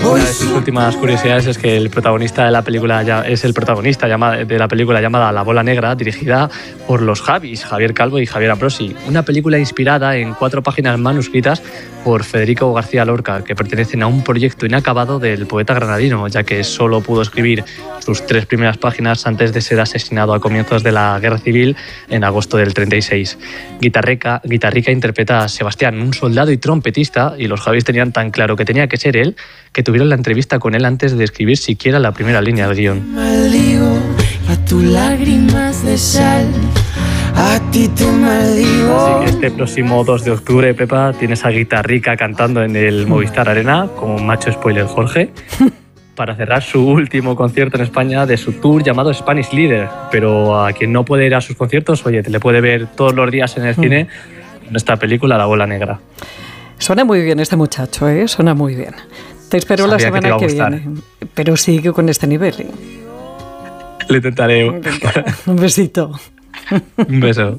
Una de sus últimas curiosidades es que el protagonista de la película de la película llamada La Bola Negra, dirigida por los Javis, Javier Calvo y Javier Ambrosi. Una película inspirada en 4 páginas manuscritas por Federico García Lorca, que pertenecen a un proyecto inacabado del poeta granadino, ya que solo pudo escribir sus 3 primeras páginas antes de ser asesinado a comienzos de la Guerra Civil en agosto del 36. Guitarrica interpreta a Sebastián, un soldado y trompetista, y los Javis tenían tan claro que tenía que ser él, que tuvieron la entrevista con él antes de escribir siquiera la primera línea del guión. Maldigo a tus lágrimas de sal. A ti te maldigo. Así que este próximo 2 de octubre, Pepa, tienes a Guitarrica cantando en el Movistar Arena, como macho spoiler Jorge, para cerrar su último concierto en España de su tour llamado Spanish Leader. Pero a quien no puede ir a sus conciertos, oye, te le puede ver todos los días en el cine en esta película La Bola Negra. Suena muy bien este muchacho, ¿eh? Suena muy bien. Te espero la semana que viene. Pero sigue con este nivel, ¿eh? Le intentaré. Un besito. Un beso.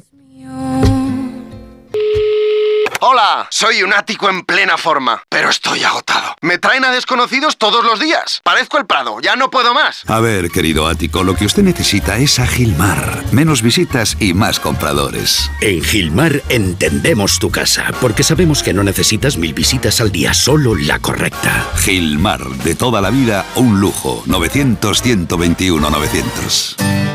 Hola, soy un ático en plena forma, pero estoy agotado. Me traen a desconocidos todos los días. Parezco el Prado, ya no puedo más. A ver, querido ático, lo que usted necesita es a Gilmar. Menos visitas y más compradores. En Gilmar entendemos tu casa, porque sabemos que no necesitas 1000 visitas al día, solo la correcta. Gilmar, de toda la vida, un lujo. 900-121-900.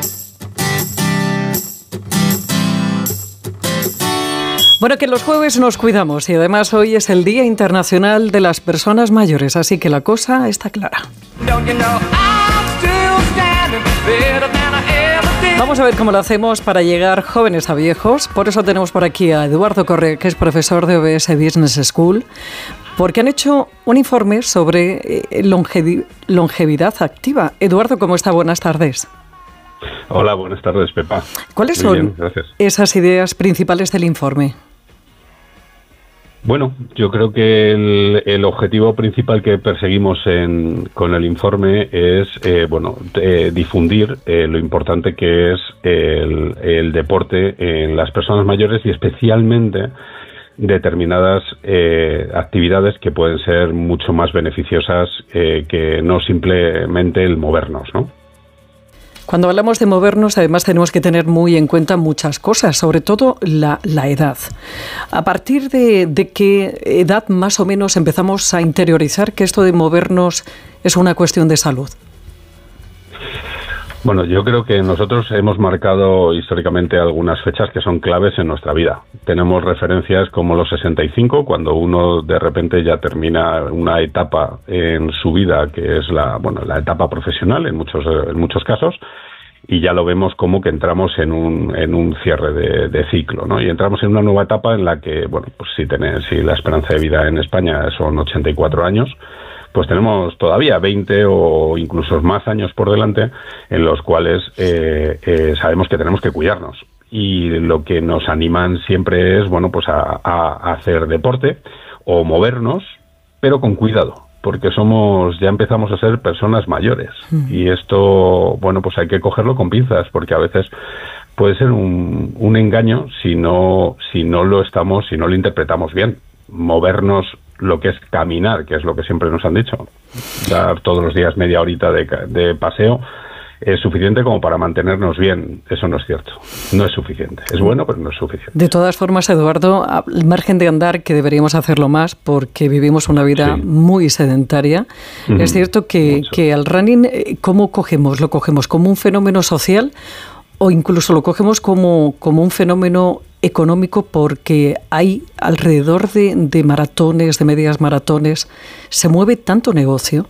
Bueno, que los jueves nos cuidamos y además hoy es el Día Internacional de las Personas Mayores, así que la cosa está clara. Vamos a ver cómo lo hacemos para llegar jóvenes a viejos. Por eso tenemos por aquí a Eduardo Correa, que es profesor de OBS Business School, porque han hecho un informe sobre longevidad activa. Eduardo, ¿cómo está? Buenas tardes. Hola, buenas tardes, Pepa. ¿Cuáles son esas ideas principales del informe? Bueno, yo creo que el objetivo principal que perseguimos con el informe es difundir lo importante que es el deporte en las personas mayores y especialmente determinadas actividades que pueden ser mucho más beneficiosas que no simplemente el movernos, ¿no? Cuando hablamos de movernos, además tenemos que tener muy en cuenta muchas cosas, sobre todo la edad. ¿A partir de qué edad más o menos empezamos a interiorizar que esto de movernos es una cuestión de salud? Bueno, yo creo que nosotros hemos marcado históricamente algunas fechas que son claves en nuestra vida. Tenemos referencias como los 65, cuando uno de repente ya termina una etapa en su vida que es la etapa profesional en muchos casos, y ya lo vemos como que entramos en un cierre de ciclo, ¿no? Y entramos en una nueva etapa en la que, bueno, pues si la esperanza de vida en España son 84 años, pues tenemos todavía 20 o incluso más años por delante en los cuales sabemos que tenemos que cuidarnos. Y lo que nos animan siempre es, bueno, pues a hacer deporte o movernos, pero con cuidado, porque ya empezamos a ser personas mayores. Y esto, bueno, pues hay que cogerlo con pinzas, porque a veces puede ser un engaño si no lo interpretamos bien. Movernos, lo que es caminar, que es lo que siempre nos han dicho, dar todos los días media horita de paseo, es suficiente como para mantenernos bien. Eso no es cierto, no es suficiente. Es bueno, pero no es suficiente. De todas formas, Eduardo, al margen de andar, que deberíamos hacerlo más porque vivimos una vida muy sedentaria, es cierto que al running, ¿cómo cogemos? ¿Lo cogemos como un fenómeno social o incluso lo cogemos como un fenómeno económico porque hay alrededor de maratones, de medias maratones, se mueve tanto negocio?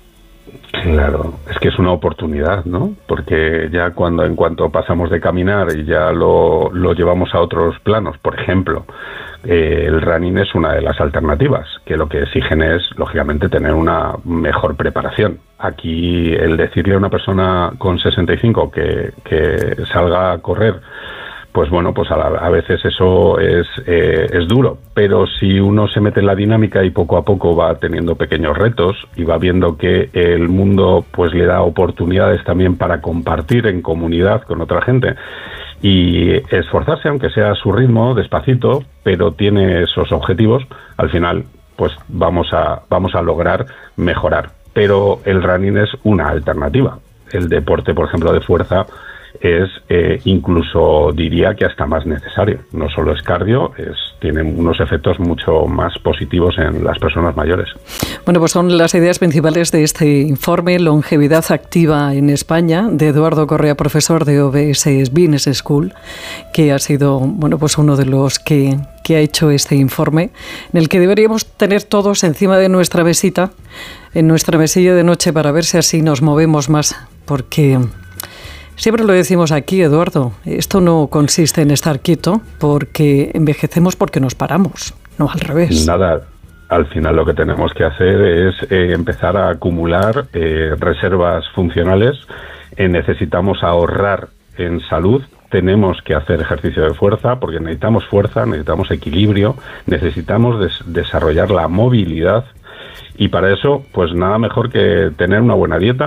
Claro, es que es una oportunidad, ¿no? Porque ya en cuanto pasamos de caminar y ya lo llevamos a otros planos, por ejemplo, el running es una de las alternativas, que lo que exigen es, lógicamente, tener una mejor preparación. Aquí el decirle a una persona con 65 que salga a correr, pues bueno, pues a veces eso es duro, pero si uno se mete en la dinámica y poco a poco va teniendo pequeños retos y va viendo que el mundo pues le da oportunidades también para compartir en comunidad con otra gente y esforzarse, aunque sea a su ritmo, despacito, pero tiene esos objetivos, al final pues vamos a lograr mejorar. Pero el running es una alternativa. El deporte, por ejemplo, de fuerza es incluso, diría que hasta más necesario. No solo es cardio, tiene unos efectos mucho más positivos en las personas mayores. Bueno, pues son las ideas principales de este informe Longevidad Activa en España, de Eduardo Correa, profesor de OBS Business School, que ha sido, bueno, pues uno de los que ha hecho este informe, en el que deberíamos tener todos encima de nuestra mesita, en nuestra mesilla de noche, para ver si así nos movemos más, porque siempre lo decimos aquí, Eduardo, esto no consiste en estar quieto porque envejecemos porque nos paramos, no al revés. Nada, al final lo que tenemos que hacer es empezar a acumular reservas funcionales. Necesitamos ahorrar en salud, tenemos que hacer ejercicio de fuerza porque necesitamos fuerza, necesitamos equilibrio, necesitamos desarrollar la movilidad. Y para eso, pues nada mejor que tener una buena dieta,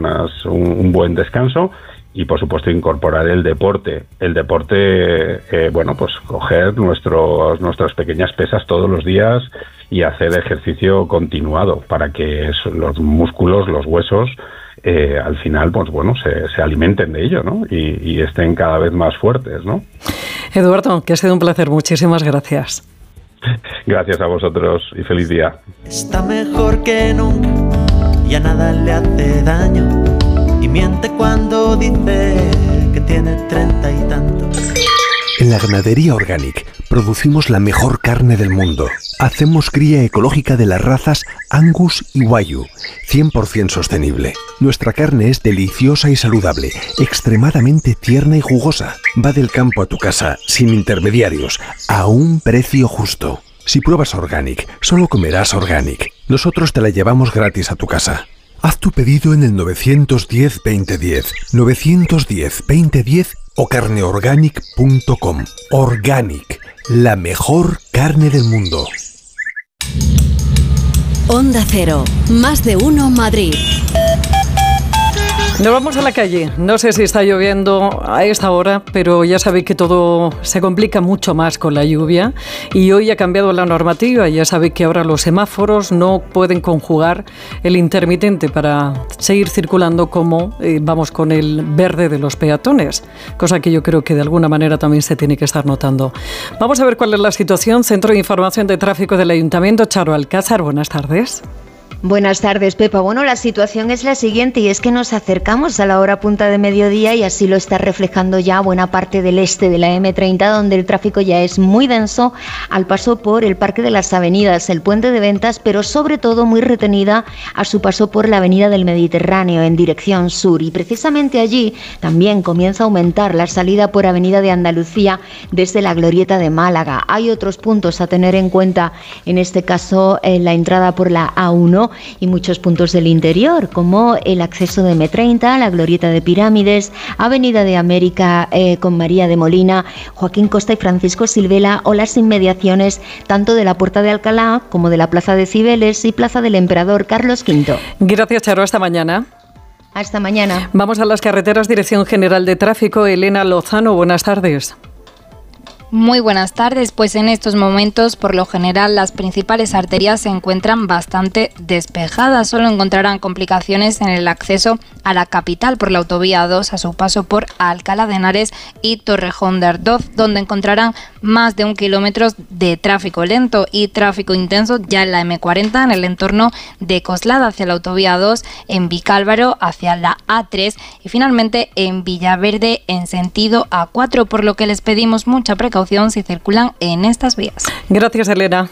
un buen descanso y, por supuesto, incorporar el deporte. El deporte, bueno, pues coger nuestras pequeñas pesas todos los días y hacer ejercicio continuado para que los músculos, los huesos, al final, pues bueno, se alimenten de ello, ¿no? Y estén cada vez más fuertes, ¿no? Eduardo, que ha sido un placer. Muchísimas gracias. Gracias a vosotros y feliz día. Está mejor que nunca, ya nada le hace daño y miente cuando dice que tiene 30 y tantos. En la Ganadería Organic producimos la mejor carne del mundo. Hacemos cría ecológica de las razas Angus y Wagyu, 100% sostenible. Nuestra carne es deliciosa y saludable, extremadamente tierna y jugosa. Va del campo a tu casa, sin intermediarios, a un precio justo. Si pruebas Organic, solo comerás Organic. Nosotros te la llevamos gratis a tu casa. Haz tu pedido en el 910-2010, 910-2010 o carneorganic.com. Organic, la mejor carne del mundo. Onda Cero, más de uno Madrid. Nos vamos a la calle. No sé si está lloviendo a esta hora, pero ya sabéis que todo se complica mucho más con la lluvia y hoy ha cambiado la normativa. Ya sabéis que ahora los semáforos no pueden conjugar el intermitente para seguir circulando como vamos con el verde de los peatones, cosa que yo creo que de alguna manera también se tiene que estar notando. Vamos a ver cuál es la situación. Centro de Información de Tráfico del Ayuntamiento, Charo Alcázar, buenas tardes. Buenas tardes, Pepa. Bueno, la situación es la siguiente y es que nos acercamos a la hora punta de mediodía y así lo está reflejando ya buena parte del este de la M30, donde el tráfico ya es muy denso al paso por el Parque de las Avenidas, el Puente de Ventas, pero sobre todo muy retenida a su paso por la Avenida del Mediterráneo en dirección sur. Y precisamente allí también comienza a aumentar la salida por Avenida de Andalucía desde la Glorieta de Málaga. Hay otros puntos a tener en cuenta, en este caso la entrada por la A1 y muchos puntos del interior, como el acceso de M30, la Glorieta de Pirámides, Avenida de América con María de Molina, Joaquín Costa y Francisco Silvela, o las inmediaciones tanto de la Puerta de Alcalá como de la Plaza de Cibeles y Plaza del Emperador Carlos V. Gracias, Charo. Hasta mañana. Hasta mañana. Vamos a las carreteras. Dirección General de Tráfico, Elena Lozano, buenas tardes. Muy buenas tardes, pues en estos momentos por lo general las principales arterias se encuentran bastante despejadas, solo encontrarán complicaciones en el acceso a la capital por la autovía 2 a su paso por Alcalá de Henares y Torrejón de Ardoz, donde encontrarán más de 1 kilómetro de tráfico lento y tráfico intenso ya en la M40 en el entorno de Coslada hacia la autovía 2, en Vicálvaro hacia la A3 y finalmente en Villaverde en sentido A4, por lo que les pedimos mucha precaución si circulan en estas vías. Gracias, Elena.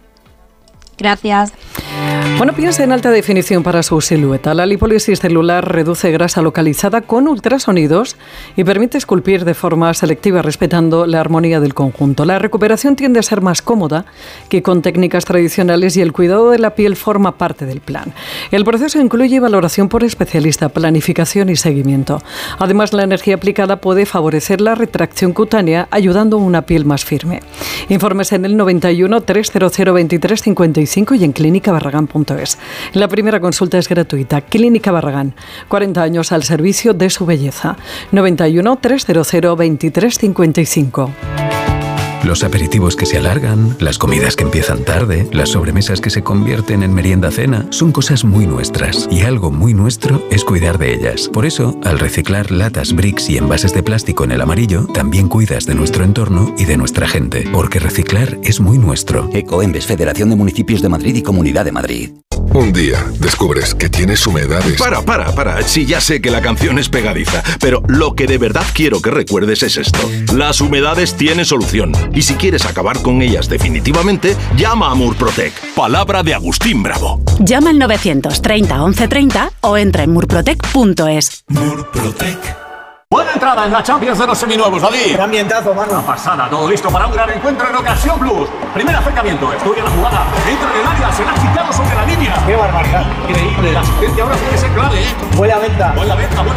Gracias. Bueno, piensa en alta definición para su silueta. La lipólisis celular reduce grasa localizada con ultrasonidos y permite esculpir de forma selectiva respetando la armonía del conjunto. La recuperación tiende a ser más cómoda que con técnicas tradicionales y el cuidado de la piel forma parte del plan. El proceso incluye valoración por especialista, planificación y seguimiento. Además, la energía aplicada puede favorecer la retracción cutánea, ayudando a una piel más firme. Informes en el 91 300 23 55 y en clínicabarragán.es. La primera consulta es gratuita. Clínica Barragán, 40 años al servicio de su belleza. 91 300 23 55. Los aperitivos que se alargan, las comidas que empiezan tarde, las sobremesas que se convierten en merienda-cena, son cosas muy nuestras. Y algo muy nuestro es cuidar de ellas. Por eso, al reciclar latas, bricks y envases de plástico en el amarillo, también cuidas de nuestro entorno y de nuestra gente. Porque reciclar es muy nuestro. Ecoembes, Federación de Municipios de Madrid y Comunidad de Madrid. Un día descubres que tienes humedades. Para. Sí, ya sé que la canción es pegadiza, pero lo que de verdad quiero que recuerdes es esto. Las humedades tienen solución. Y si quieres acabar con ellas definitivamente, llama a Murprotec. Palabra de Agustín Bravo. Llama al 930 1130 o entra en murprotec.es. Murprotec. Buena entrada en la Champions de los seminuevos, David. ¡Qué ambientazo, mano! Una pasada, todo listo para un gran encuentro en Ocasión Plus. Primer acercamiento, estudia la jugada, entra en el área, se la ha quitado sobre la línea. ¡Qué barbaridad! Increíble, la asistencia ahora tiene que ser clave, ¿eh? Buena venta, ojo.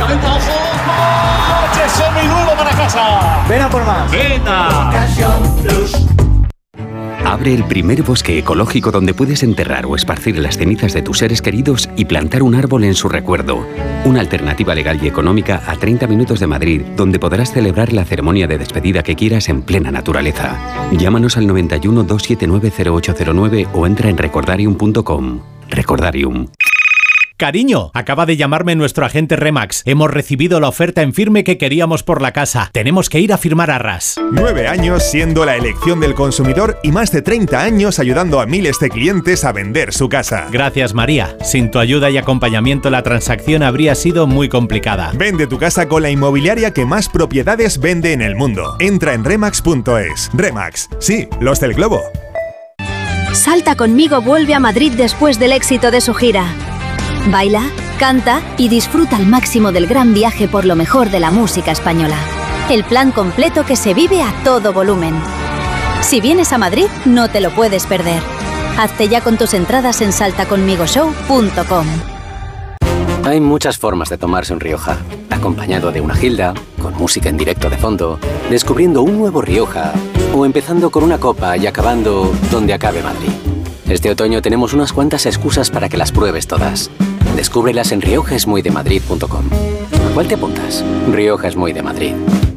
¡Coche seminuevo para casa! ¡Ven a por más! ¡Venta! Ocasión Plus. Abre el primer bosque ecológico donde puedes enterrar o esparcir las cenizas de tus seres queridos y plantar un árbol en su recuerdo. Una alternativa legal y económica a 30 minutos de Madrid, donde podrás celebrar la ceremonia de despedida que quieras en plena naturaleza. Llámanos al 91 279 0809 o entra en recordarium.com. Recordarium. Cariño, acaba de llamarme nuestro agente Remax. Hemos recibido la oferta en firme que queríamos por la casa. Tenemos que ir a firmar arras. 9 años siendo la elección del consumidor y más de 30 años ayudando a miles de clientes a vender su casa. Gracias, María. Sin tu ayuda y acompañamiento la transacción habría sido muy complicada. Vende tu casa con la inmobiliaria que más propiedades vende en el mundo. Entra en remax.es. Remax, sí, los del globo. Salta conmigo vuelve a Madrid después del éxito de su gira. Baila, canta y disfruta al máximo del gran viaje por lo mejor de la música española. El plan completo que se vive a todo volumen. Si vienes a Madrid, no te lo puedes perder. Hazte ya con tus entradas en saltaconmigoshow.com. Hay muchas formas de tomarse un Rioja. Acompañado de una gilda, con música en directo de fondo, descubriendo un nuevo Rioja o empezando con una copa y acabando donde acabe Madrid. Este otoño tenemos unas cuantas excusas para que las pruebes todas. Descúbrelas en riojaesmuydemadrid.com. ¿A cuál te apuntas? Rioja es muy de Madrid.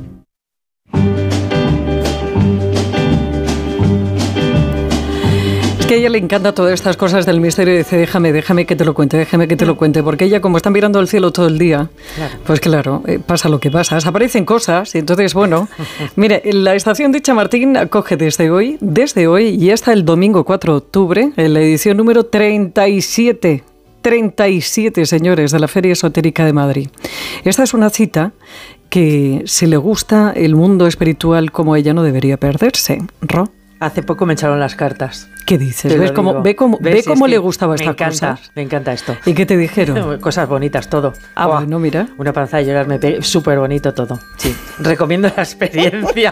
Que a ella le encanta todas estas cosas del misterio y dice, déjame que te lo cuente, porque ella como está mirando al cielo todo el día, pues claro, pasa lo que pasa, aparecen cosas y entonces, bueno, mire, la estación de Chamartín acoge desde hoy y hasta el domingo 4 de octubre, en la edición número 37, señores, de la Feria Esotérica de Madrid. Esta es una cita que, si le gusta el mundo espiritual como ella, no debería perderse, ¿Ro? Hace poco me echaron las cartas. ¿Qué dices? ¿Ve cómo le gustaba esta cosa? Me encanta esto. ¿Y qué te dijeron? Cosas bonitas, todo. Bueno, mira. Una panza de llorar, súper bonito todo. Sí, recomiendo la experiencia.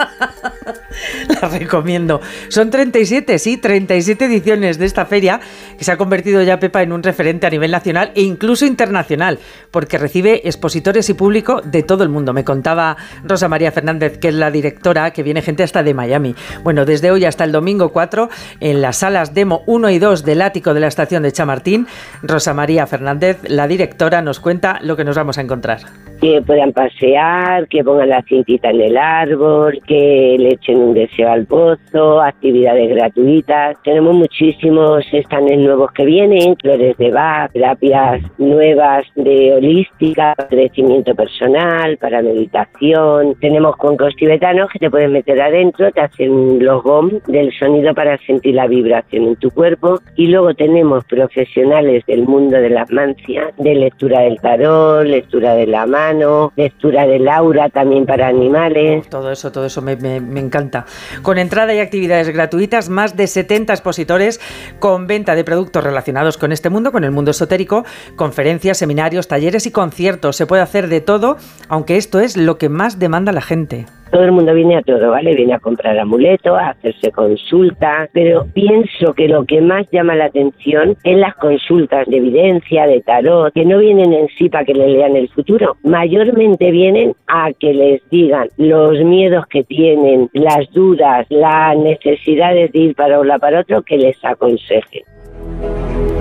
La recomiendo. Son 37 ediciones de esta feria que se ha convertido ya, Pepa, en un referente a nivel nacional e incluso internacional, porque recibe expositores y público de todo el mundo. Me contaba Rosa María Fernández, que es la directora, que viene gente hasta de Miami. Bueno, desde hoy hasta el domingo 4, en las salas Demo 1 y 2 del ático de la estación de Chamartín, Rosa María Fernández, la directora, nos cuenta lo que nos vamos a encontrar. Que puedan pasear, que pongan la cintita en el árbol, que le echen un deseo al pozo, actividades gratuitas. Tenemos muchísimos stands nuevos que vienen, flores de Bach, terapias nuevas de holística, crecimiento personal, para meditación. Tenemos cuencos tibetanos que te pueden meter adentro, te hacen los gom del sonido para sentir la vibración en tu cuerpo. Y luego tenemos profesionales del mundo de las mancias, de lectura del tarot, lectura de la mano, lectura del aura también para animales. Todo eso me encanta. Con entrada y actividades gratuitas, más de 70 expositores con venta de productos relacionados con este mundo, con el mundo esotérico, conferencias, seminarios, talleres y conciertos. Se puede hacer de todo, aunque esto es lo que más demanda la gente. Todo el mundo viene a todo, ¿vale? Viene a comprar amuletos, a hacerse consultas, pero pienso que lo que más llama la atención es las consultas de evidencia, de tarot, que no vienen en sí para que le lean el futuro. Mayormente vienen a que les digan los miedos que tienen, las dudas, las necesidades de ir para un lado para otro, que les aconsejen.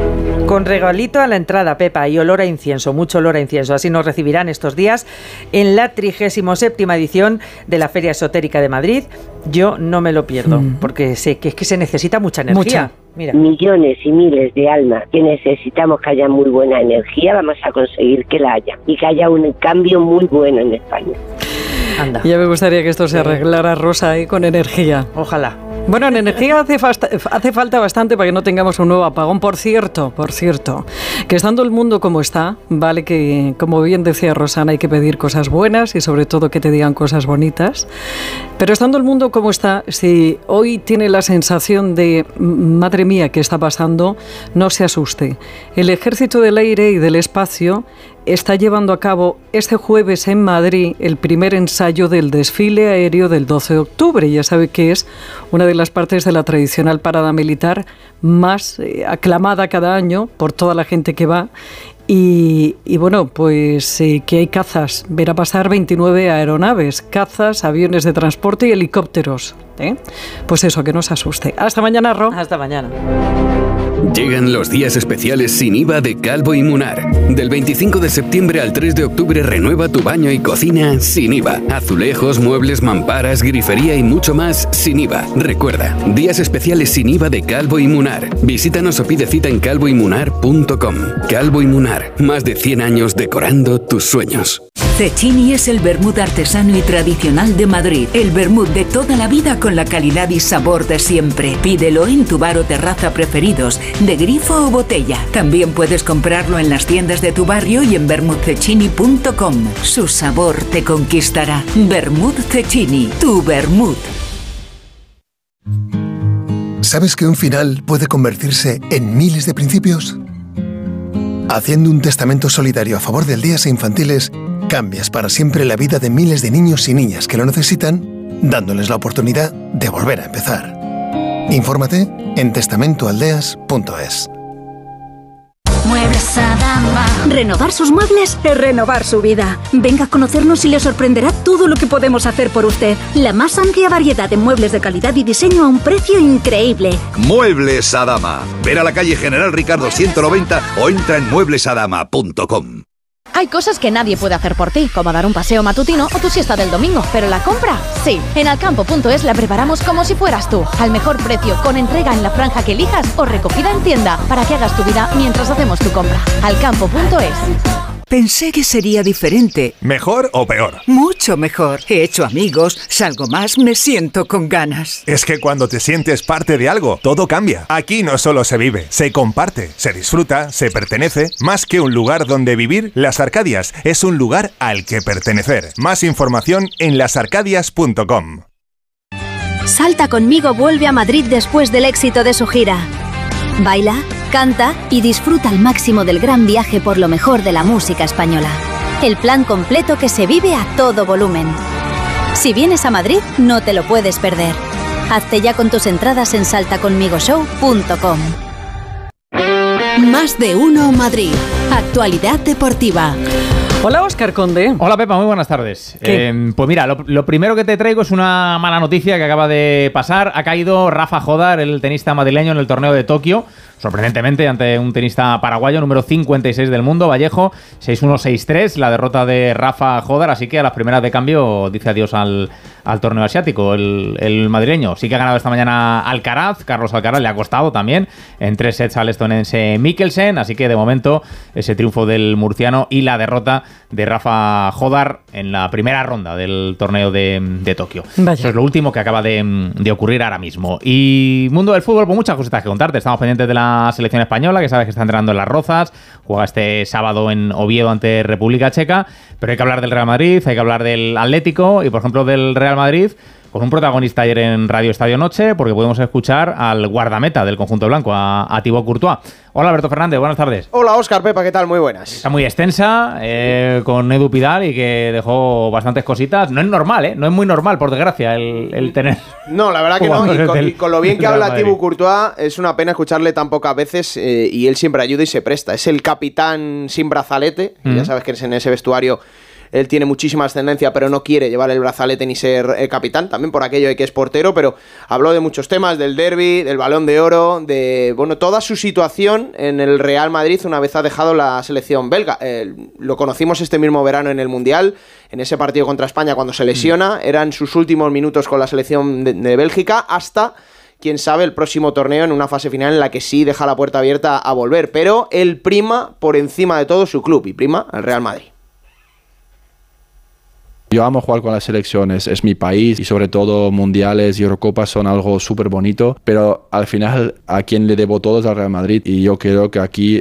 Con regalito a la entrada, Pepa, y olor a incienso, mucho olor a incienso. Así nos recibirán estos días en la 37ª edición de la Feria Esotérica de Madrid. Yo no me lo pierdo, porque sé que es que se necesita mucha energía. Mira. Millones y miles de almas que necesitamos que haya muy buena energía, vamos a conseguir que la haya y que haya un cambio muy bueno en España. Anda. Ya me gustaría que esto se arreglara, Rosa, con energía. Ojalá. Bueno, en energía hace falta bastante para que no tengamos un nuevo apagón. Por cierto, que estando el mundo como está, vale que, como bien decía Rosana, hay que pedir cosas buenas y sobre todo que te digan cosas bonitas. Pero estando el mundo como está, si hoy tiene la sensación de, madre mía, ¿qué está pasando?, no se asuste. El Ejército del Aire y del Espacio está llevando a cabo este jueves en Madrid el primer ensayo del desfile aéreo del 12 de octubre. Ya sabe que es una de las partes de la tradicional parada militar más aclamada cada año por toda la gente que va. Y bueno, pues que hay cazas. Verá pasar 29 aeronaves, cazas, aviones de transporte y helicópteros. Pues eso, que no se asuste. Hasta mañana, Ro. Hasta mañana. Llegan los días especiales sin IVA de Calvo y Munar. Del 25 de septiembre al 3 de octubre renueva tu baño y cocina sin IVA. Azulejos, muebles, mamparas, grifería y mucho más sin IVA. Recuerda, días especiales sin IVA de Calvo y Munar. Visítanos o pide cita en calvoymunar.com. Calvo y Munar, más de 100 años decorando tus sueños. Cecchini es el vermut artesano y tradicional de Madrid. El vermut de toda la vida con la calidad y sabor de siempre. Pídelo en tu bar o terraza preferidos, de grifo o botella. También puedes comprarlo en las tiendas de tu barrio y en vermutcecchini.com. Su sabor te conquistará. Vermut Cecchini, tu vermut. ¿Sabes que un final puede convertirse en miles de principios? Haciendo un testamento solidario a favor de aldeas e infantiles, cambias para siempre la vida de miles de niños y niñas que lo necesitan, dándoles la oportunidad de volver a empezar. Infórmate en testamentoaldeas.es. Muebles Adama. Renovar sus muebles es renovar su vida. Venga a conocernos y le sorprenderá todo lo que podemos hacer por usted. La más amplia variedad de muebles de calidad y diseño a un precio increíble. Muebles Adama. Ver a la calle General Ricardo 190 o entra en mueblesadama.com. Hay cosas que nadie puede hacer por ti, como dar un paseo matutino o tu siesta del domingo, pero la compra, sí. En alcampo.es la preparamos como si fueras tú, al mejor precio, con entrega en la franja que elijas o recogida en tienda, para que hagas tu vida mientras hacemos tu compra. Alcampo.es. Pensé que sería diferente. ¿Mejor o peor? Mucho mejor. He hecho amigos, salgo más, me siento con ganas. Es que cuando te sientes parte de algo, todo cambia. Aquí no solo se vive, se comparte, se disfruta, se pertenece. Más que un lugar donde vivir, Las Arcadias es un lugar al que pertenecer. Más información en lasarcadias.com. Salta conmigo vuelve a Madrid después del éxito de su gira. Baila, canta y disfruta al máximo del gran viaje por lo mejor de la música española. El plan completo que se vive a todo volumen. Si vienes a Madrid, no te lo puedes perder. Hazte ya con tus entradas en saltaconmigoshow.com. Más de uno Madrid. Actualidad deportiva. Hola, Óscar Conde. Hola, Pepa, muy buenas tardes. Pues mira, lo primero que te traigo es una mala noticia que acaba de pasar. Ha caído Rafa Jodar, el tenista madrileño, en el torneo de Tokio. Sorprendentemente, ante un tenista paraguayo, número 56 del mundo, Vallejo, 6-1, 6-3, la derrota de Rafa Jodar. Así que a las primeras de cambio dice adiós al torneo asiático, el madrileño. Sí que ha ganado esta mañana Alcaraz, Carlos Alcaraz, le ha costado también, en 3 sets al estonense Mikkelsen. Así que de momento ese triunfo del murciano y la derrota de Rafa Jodar en la primera ronda del torneo de Tokio. Vaya. Eso es lo último que acaba de ocurrir ahora mismo. Y mundo del fútbol, pues muchas cositas que contarte. Estamos pendientes de la selección española, que sabes que está entrenando en Las Rozas, juega este sábado en Oviedo ante República Checa, pero hay que hablar del Real Madrid, hay que hablar del Atlético y, por ejemplo, del Real Madrid, con un protagonista ayer en Radio Estadio Noche, porque podemos escuchar al guardameta del conjunto blanco, a Thibaut Courtois. Hola, Alberto Fernández, buenas tardes. Hola, Óscar, Pepa, ¿qué tal? Muy buenas. Está muy extensa, con Edu Pidal, y que dejó bastantes cositas. No es normal, no es muy normal, por desgracia, el tener... No, la verdad que no, y con lo bien que habla Thibaut Courtois, es una pena escucharle tan pocas veces, y él siempre ayuda y se presta. Es el capitán sin brazalete, ya sabes que en ese vestuario él tiene muchísima ascendencia, pero no quiere llevar el brazalete ni ser capitán, también por aquello de que es portero, pero habló de muchos temas, del derbi, del Balón de Oro, de toda su situación en el Real Madrid una vez ha dejado la selección belga. Lo conocimos este mismo verano en el Mundial, en ese partido contra España cuando se lesiona, eran sus últimos minutos con la selección de Bélgica, hasta, quién sabe, el próximo torneo en una fase final en la que sí deja la puerta abierta a volver, pero él prima por encima de todo su club y prima al Real Madrid. Yo amo jugar con las selecciones, es mi país y sobre todo mundiales y Eurocopas son algo súper bonito, pero al final a quien le debo todo es al Real Madrid y yo creo que aquí